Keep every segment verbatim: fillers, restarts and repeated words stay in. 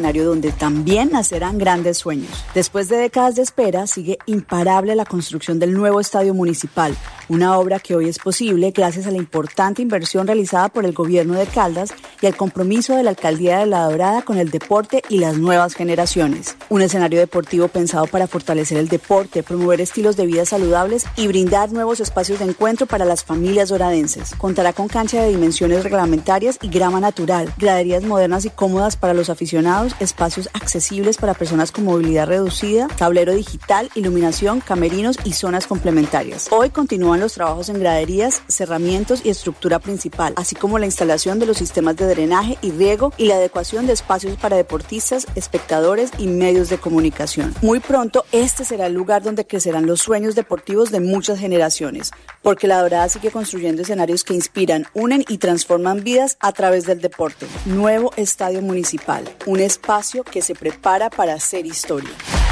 escenario donde también nacerán grandes sueños. Después de décadas de espera, sigue imparable la construcción del nuevo estadio municipal, una obra que hoy es posible gracias a la importante inversión realizada por el gobierno de Caldas y al compromiso de la alcaldía de La Dorada con el deporte y las nuevas generaciones. Un escenario deportivo pensado para fortalecer el deporte, promover estilos de vida saludables y brindar nuevos espacios de encuentro para las familias doradenses. Contará con cancha de dimensiones reglamentarias y grama natural, graderías modernas y cómodas para los aficionados, espacios accesibles para personas con movilidad reducida, tablero digital, iluminación, camerinos y zonas complementarias. Hoy continúan los trabajos en graderías, cerramientos y estructura principal, así como la instalación de los sistemas de drenaje y riego y la adecuación de espacios para deportistas, espectadores y medios de comunicación. Muy pronto, este será el lugar donde crecerán los sueños deportivos de muchas generaciones, porque La Dorada sigue construyendo escenarios que inspiran, unen y transforman vidas a través del deporte. Nuevo Estadio Municipal, un espacio que se prepara para hacer historia.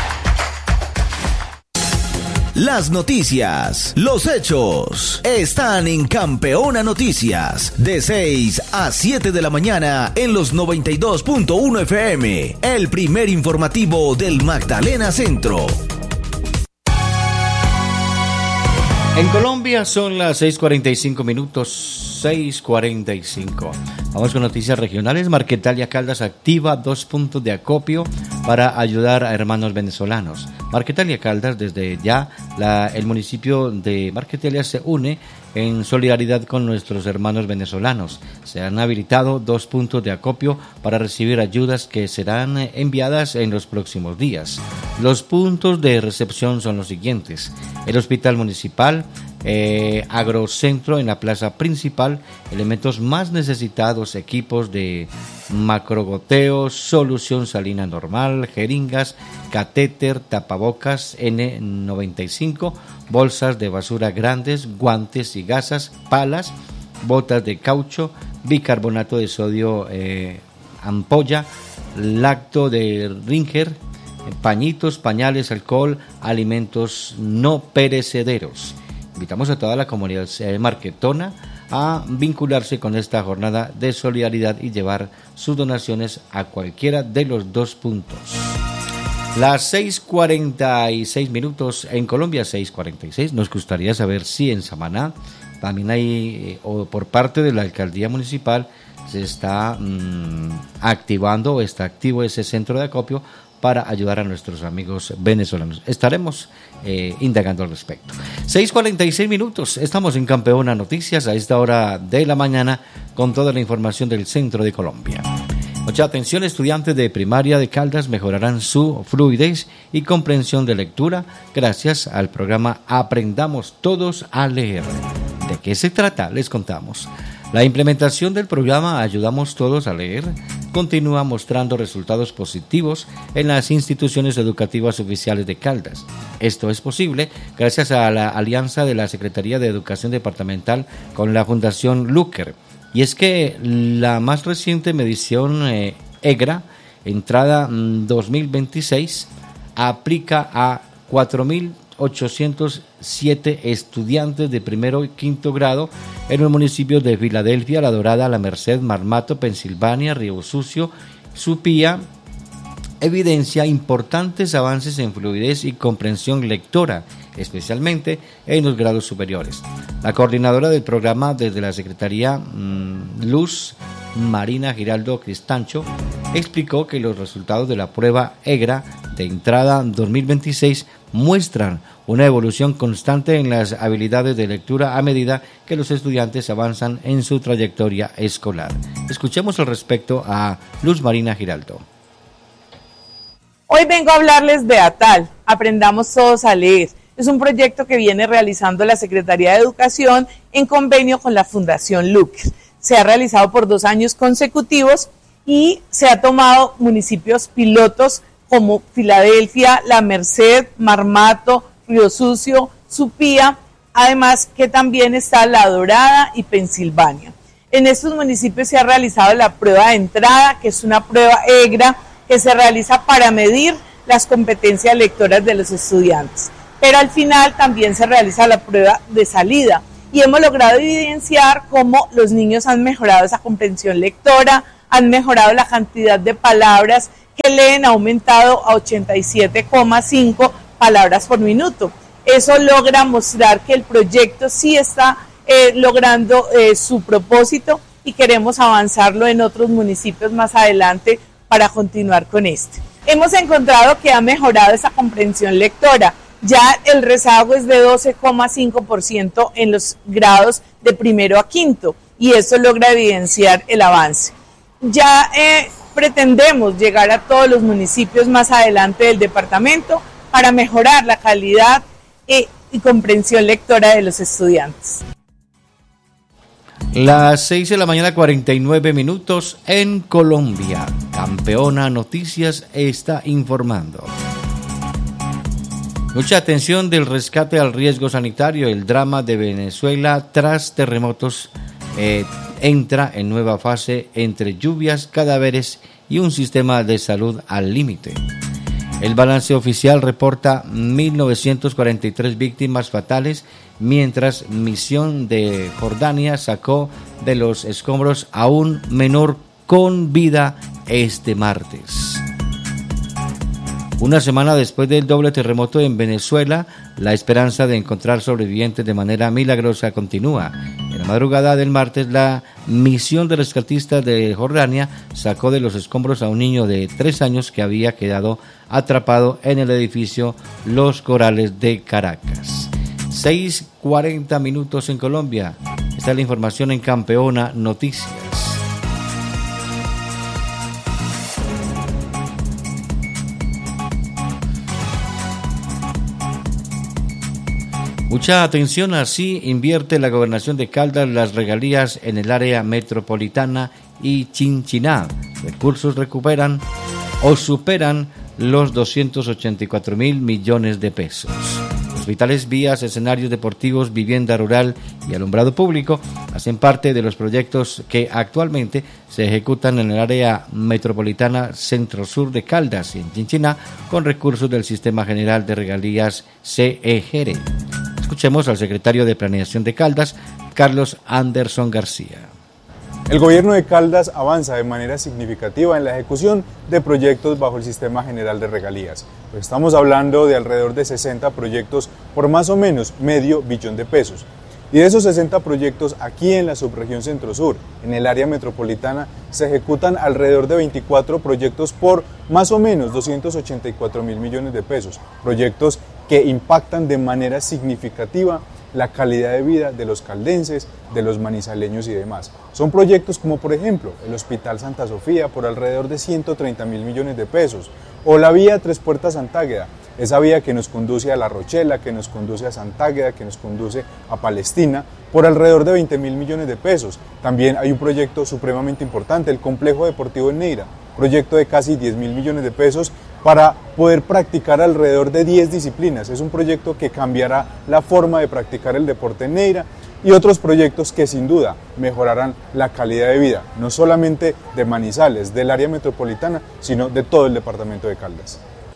Las noticias, los hechos, están en Campeona Noticias, de seis a siete de la mañana en los noventa y dos punto uno F M, el primer informativo del Magdalena Centro. En Colombia son las seis cuarenta y cinco minutos, seis cuarenta y cinco. Vamos con noticias regionales. Marquetalia Caldas activa dos puntos de acopio para ayudar a hermanos venezolanos. Marquetalia Caldas, desde ya, la, el municipio de Marquetalia se une en solidaridad con nuestros hermanos venezolanos. Se han habilitado dos puntos de acopio para recibir ayudas que serán enviadas en los próximos días. Los puntos de recepción son los siguientes: el Hospital Municipal, eh, Agrocentro en la plaza principal, elementos más necesitados, equipos de macrogoteo, solución salina normal, jeringas, catéter, tapabocas N noventa y cinco, bolsas de basura grandes, guantes y gasas, palas, botas de caucho, bicarbonato de sodio, eh, ampolla, lacto de Ringer, pañitos, pañales, alcohol, alimentos no perecederos. Invitamos a toda la comunidad marquetona a vincularse con esta jornada de solidaridad y llevar sus donaciones a cualquiera de los dos puntos. Las seis cuarenta y seis minutos en Colombia, seis cuarenta y seis. Nos gustaría saber si en Samaná también hay, o por parte de la alcaldía municipal, se está mmm, activando o está activo ese centro de acopio para ayudar a nuestros amigos venezolanos. Estaremos eh, indagando al respecto. seis cuarenta y seis minutos, estamos en Campeona Noticias a esta hora de la mañana con toda la información del centro de Colombia. Mucha atención, estudiantes de primaria de Caldas mejorarán su fluidez y comprensión de lectura gracias al programa Aprendamos Todos a Leer. ¿De qué se trata? Les contamos. La implementación del programa Ayudamos Todos a Leer continúa mostrando resultados positivos en las instituciones educativas oficiales de Caldas. Esto es posible gracias a la alianza de la Secretaría de Educación Departamental con la Fundación Luker. Y es que la más reciente medición eh, EGRA, entrada mm, dos mil veintiséis, aplica a cuatro mil ochocientos siete estudiantes de primero y quinto grado en los municipios de Filadelfia, La Dorada, La Merced, Marmato, Pensilvania, Río Sucio, Supía. Evidencia importantes avances en fluidez y comprensión lectora, especialmente en los grados superiores. La coordinadora del programa desde la Secretaría, mmm, Luz Marina Giraldo Cristancho, explicó que los resultados de la prueba EGRA de entrada dos mil veintiséis muestran una evolución constante en las habilidades de lectura a medida que los estudiantes avanzan en su trayectoria escolar. Escuchemos al respecto a Luz Marina Giraldo. Hoy vengo a hablarles de ATAL, Aprendamos Todos a Leer. Es un proyecto que viene realizando la Secretaría de Educación en convenio con la Fundación Luker. Se ha realizado por dos años consecutivos y se ha tomado municipios pilotos como Filadelfia, La Merced, Marmato, Río Sucio, Supía, además que también está La Dorada y Pensilvania. En estos municipios se ha realizado la prueba de entrada, que es una prueba EGRA, que se realiza para medir las competencias lectoras de los estudiantes. Pero al final también se realiza la prueba de salida y hemos logrado evidenciar cómo los niños han mejorado esa comprensión lectora, han mejorado la cantidad de palabras que leen ha aumentado a ochenta y siete coma cinco palabras por minuto. Eso logra mostrar que el proyecto sí está eh, logrando eh, su propósito y queremos avanzarlo en otros municipios más adelante para continuar con este. Hemos encontrado que ha mejorado esa comprensión lectora. Ya el rezago es de doce coma cinco por ciento en los grados de primero a quinto y eso logra evidenciar el avance. Ya eh, pretendemos llegar a todos los municipios más adelante del departamento para mejorar la calidad eh, y comprensión lectora de los estudiantes. Las seis de la mañana, cuarenta y nueve minutos en Colombia. Campeona Noticias está informando. Mucha atención del rescate al riesgo sanitario. El drama de Venezuela tras terremotos eh, entra en nueva fase entre lluvias, cadáveres y un sistema de salud al límite. El balance oficial reporta mil novecientas cuarenta y tres víctimas fatales, mientras Misión de Jordania sacó de los escombros a un menor con vida este martes. Una semana después del doble terremoto en Venezuela, la esperanza de encontrar sobrevivientes de manera milagrosa continúa. En la madrugada del martes, la misión de rescatistas de Jordania sacó de los escombros a un niño de tres años que había quedado atrapado en el edificio Los Corales de Caracas. seis cuarenta minutos en Colombia. Esta es la información en Campeona Noticias. Mucha atención, así invierte la Gobernación de Caldas las regalías en el área metropolitana y Chinchiná. Recursos recuperan o superan los doscientos ochenta y cuatro mil millones de pesos. Hospitales, vías, escenarios deportivos, vivienda rural y alumbrado público hacen parte de los proyectos que actualmente se ejecutan en el área metropolitana centro-sur de Caldas y en Chinchiná con recursos del Sistema General de Regalías C E G R E. Escuchemos al secretario de Planeación de Caldas, Carlos Anderson García. El gobierno de Caldas avanza de manera significativa en la ejecución de proyectos bajo el Sistema General de Regalías. Pues estamos hablando de alrededor de sesenta proyectos por más o menos medio billón de pesos. Y de esos sesenta proyectos, aquí en la subregión centro-sur, en el área metropolitana, se ejecutan alrededor de veinticuatro proyectos por más o menos doscientos ochenta y cuatro mil millones de pesos. Proyectos que impactan de manera significativa la calidad de vida de los caldenses, de los manizaleños y demás. Son proyectos como, por ejemplo, el Hospital Santa Sofía por alrededor de ciento treinta mil millones de pesos, o la vía Tres Puertas Santágueda, esa vía que nos conduce a La Rochela, que nos conduce a Santágueda, que nos conduce a Palestina, por alrededor de veinte mil millones de pesos. También hay un proyecto supremamente importante, el Complejo Deportivo en Neira, proyecto de casi diez mil millones de pesos para poder practicar alrededor de diez disciplinas. Es un proyecto que cambiará la forma de practicar el deporte en Neira y otros proyectos que sin duda mejorarán la calidad de vida, no solamente de Manizales, del área metropolitana, sino de todo el departamento de Caldas.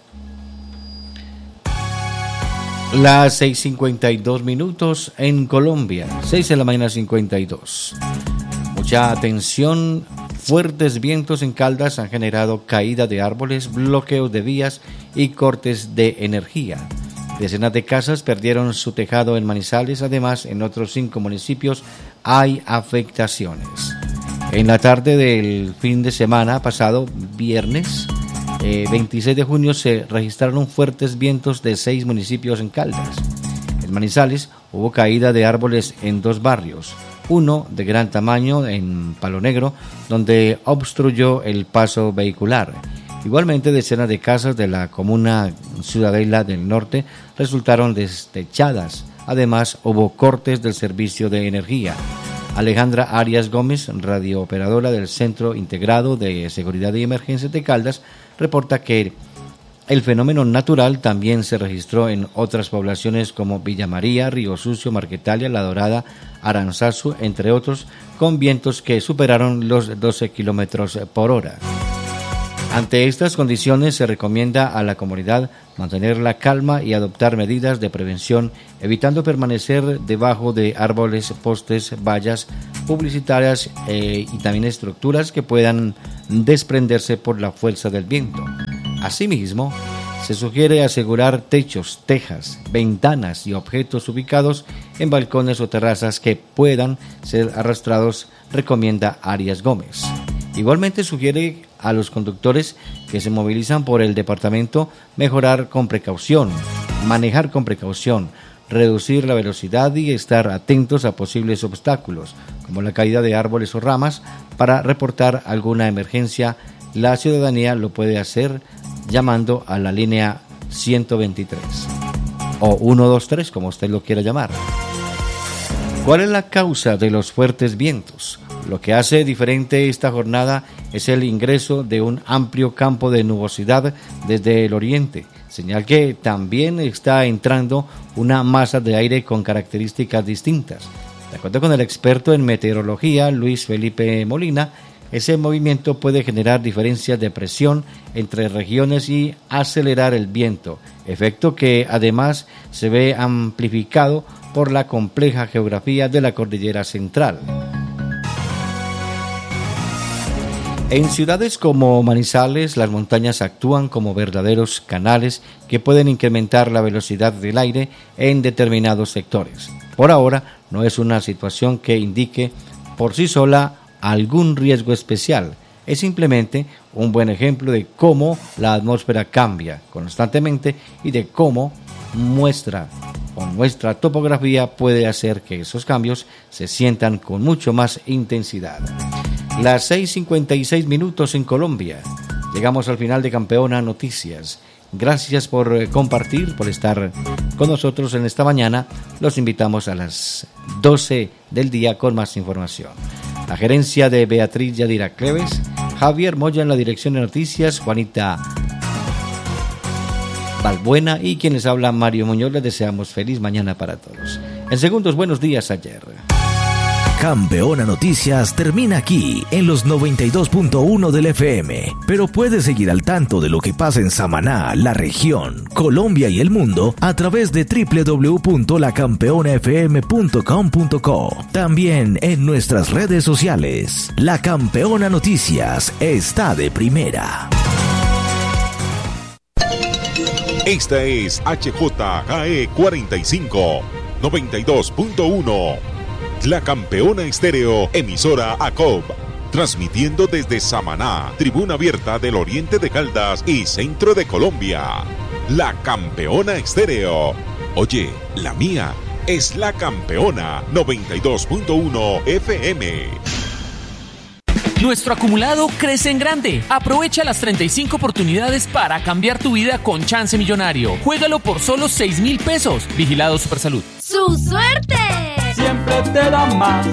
Las seis cincuenta y dos minutos en Colombia, seis de la mañana cincuenta y dos. Mucha atención, fuertes vientos en Caldas han generado caída de árboles, bloqueos de vías y cortes de energía. Decenas de casas perdieron su tejado en Manizales, además en otros cinco municipios hay afectaciones. En la tarde del fin de semana pasado, viernes, eh, veintiséis de junio, se registraron fuertes vientos de seis municipios en Caldas. En Manizales hubo caída de árboles en dos barrios, uno de gran tamaño en Palo Negro, donde obstruyó el paso vehicular. Igualmente, decenas de casas de la comuna Ciudadela del Norte resultaron destechadas. Además, hubo cortes del servicio de energía. Alejandra Arias Gómez, radiooperadora del Centro Integrado de Seguridad y Emergencias de Caldas, reporta que el fenómeno natural también se registró en otras poblaciones como Villa María, Río Sucio, Marquetalia, La Dorada, Aranzazu, entre otros, con vientos que superaron los doce kilómetros por hora. Ante estas condiciones se recomienda a la comunidad mantener la calma y adoptar medidas de prevención, evitando permanecer debajo de árboles, postes, vallas publicitarias eh, y también estructuras que puedan desprenderse por la fuerza del viento. Asimismo, se sugiere asegurar techos, tejas, ventanas y objetos ubicados en balcones o terrazas que puedan ser arrastrados, recomienda Arias Gómez. Igualmente sugiere a los conductores que se movilizan por el departamento mejorar con precaución, manejar con precaución, reducir la velocidad y estar atentos a posibles obstáculos, como la caída de árboles o ramas. Para reportar alguna emergencia, la ciudadanía lo puede hacer llamando a la línea ciento veintitrés o ciento veintitrés, como usted lo quiera llamar. ¿Cuál es la causa de los fuertes vientos? Lo que hace diferente esta jornada es el ingreso de un amplio campo de nubosidad desde el oriente, señal que también está entrando una masa de aire con características distintas. De acuerdo con el experto en meteorología, Luis Felipe Molina, ese movimiento puede generar diferencias de presión entre regiones y acelerar el viento, efecto que además se ve amplificado por la compleja geografía de la cordillera central. En ciudades como Manizales, las montañas actúan como verdaderos canales que pueden incrementar la velocidad del aire en determinados sectores. Por ahora, no es una situación que indique por sí sola algún riesgo especial. Es simplemente un buen ejemplo de cómo la atmósfera cambia constantemente y de cómo muestra o nuestra topografía puede hacer que esos cambios se sientan con mucho más intensidad. Las seis cincuenta y seis minutos en Colombia. Llegamos al final de Campeona Noticias. Gracias por compartir, por estar con nosotros en esta mañana. Los invitamos a las doce del día con más información. La gerencia de Beatriz Yadira Cleves, Javier Moya en la dirección de noticias, Juanita Balbuena y quien les habla, Mario Muñoz. Les deseamos feliz mañana para todos. En segundos, buenos días ayer. Campeona Noticias termina aquí en los noventa y dos punto uno del F M, pero puedes seguir al tanto de lo que pasa en Samaná, la región, Colombia y el mundo a través de doble u doble u doble u punto la campeona f m punto com punto co. También en nuestras redes sociales. La Campeona Noticias está de primera. Esta es H J K E cuarenta y cinco, noventa y dos punto uno. La Campeona Estéreo, emisora A C O B, transmitiendo desde Samaná, tribuna abierta del oriente de Caldas y centro de Colombia. La Campeona Estéreo. Oye, la mía es La Campeona noventa y dos punto uno F M. Nuestro acumulado crece en grande. Aprovecha las treinta y cinco oportunidades para cambiar tu vida con Chance Millonario. Juégalo por solo seis mil pesos. Vigilado Supersalud. ¡Su suerte! Siempre te da más.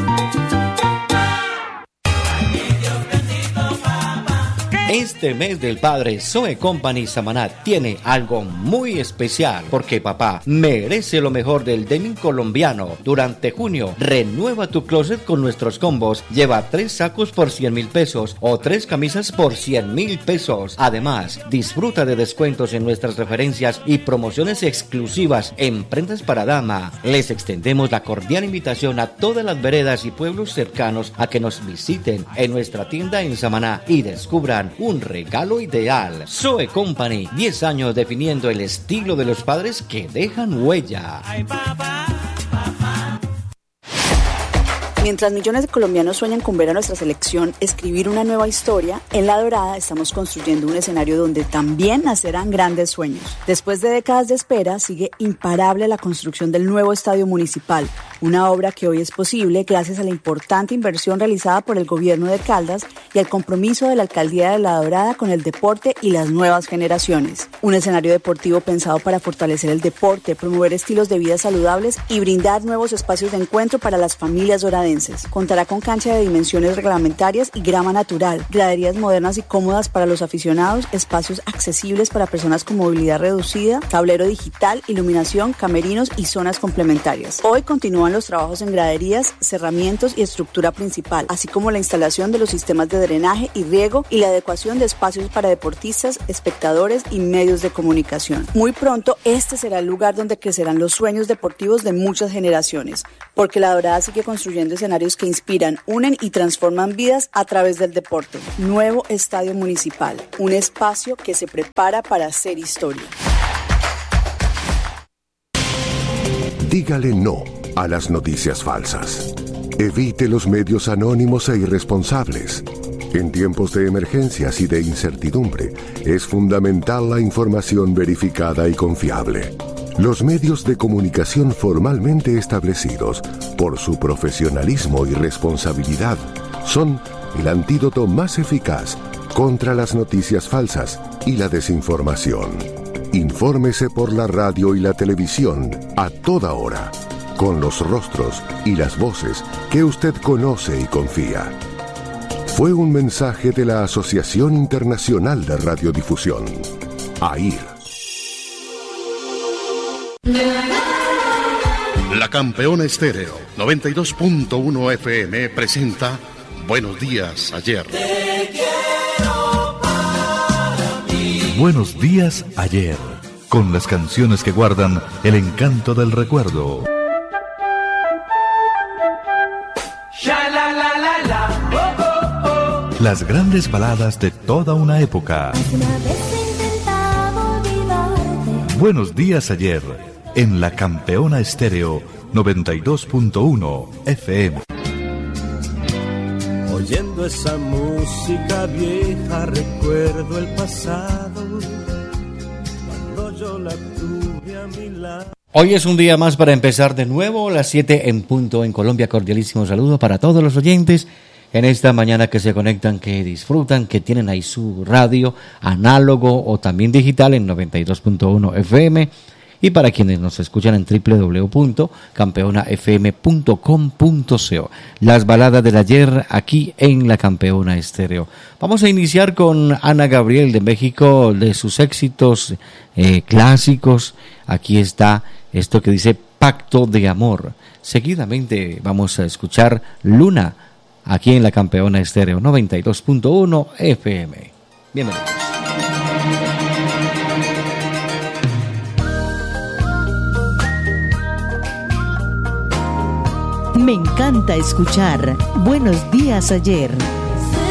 Este mes del padre, Zoe Company Samaná tiene algo muy especial porque papá merece lo mejor del denim colombiano. Durante junio, renueva tu closet con nuestros combos. Lleva tres sacos por cien mil pesos o tres camisas por cien mil pesos. Además, disfruta de descuentos en nuestras referencias y promociones exclusivas en prendas para dama. Les extendemos la cordial invitación a todas las veredas y pueblos cercanos a que nos visiten en nuestra tienda en Samaná y descubran un regalo ideal. Zoe Company, diez años definiendo el estilo de los padres que dejan huella. Ay, papá, papá. Mientras millones de colombianos sueñan con ver a nuestra selección escribir una nueva historia, en La Dorada estamos construyendo un escenario donde también nacerán grandes sueños. Después de décadas de espera, sigue imparable la construcción del nuevo estadio municipal, una obra que hoy es posible gracias a la importante inversión realizada por el gobierno de Caldas y al compromiso de la alcaldía de La Dorada con el deporte y las nuevas generaciones. Un escenario deportivo pensado para fortalecer el deporte, promover estilos de vida saludables y brindar nuevos espacios de encuentro para las familias doradenses. boyacenses. Contará con cancha de dimensiones reglamentarias y grama natural, graderías modernas y cómodas para los aficionados, espacios accesibles para personas con movilidad reducida, tablero digital, iluminación, camerinos y zonas complementarias. Hoy continúan los trabajos en graderías, cerramientos y estructura principal, así como la instalación de los sistemas de drenaje y riego y la adecuación de espacios para deportistas, espectadores y medios de comunicación. Muy pronto, este será el lugar donde crecerán los sueños deportivos de muchas generaciones, porque La Dorada sigue construyendo escenarios que inspiran, unen y transforman vidas a través del deporte. Nuevo Estadio Municipal, un espacio que se prepara para hacer historia. Dígale no a las noticias falsas. Evite los medios anónimos e irresponsables. En tiempos de emergencias y de incertidumbre, es fundamental la información verificada y confiable. Los medios de comunicación formalmente establecidos, por su profesionalismo y responsabilidad, son el antídoto más eficaz contra las noticias falsas y la desinformación. Infórmese por la radio y la televisión a toda hora, con los rostros y las voces que usted conoce y confía. Fue un mensaje de la Asociación Internacional de Radiodifusión, A I R. La Campeona Estéreo noventa y dos punto uno F M presenta Buenos Días Ayer. Buenos Días Ayer, con las canciones que guardan el encanto del recuerdo. Las grandes baladas de toda una época. Buenos Días Ayer, en La Campeona Estéreo noventa y dos punto uno F M. Oyendo esa música vieja recuerdo el pasado, cuando yo la tuve a mi lado. Hoy es un día más para empezar de nuevo, las siete en punto en Colombia. Cordialísimo saludo para todos los oyentes en esta mañana que se conectan, que disfrutan, que tienen ahí su radio análogo o también digital en noventa y dos punto uno F M. Y para quienes nos escuchan en doble u doble u doble u punto campeona f m punto com punto co. Las baladas del ayer aquí en La Campeona Estéreo. Vamos a iniciar con Ana Gabriel de México, de sus éxitos eh, clásicos. Aquí está esto que dice Pacto de Amor. Seguidamente vamos a escuchar Luna, aquí en La Campeona Estéreo noventa y dos punto uno F M. Bienvenidos. Me encanta escuchar Buenos Días Ayer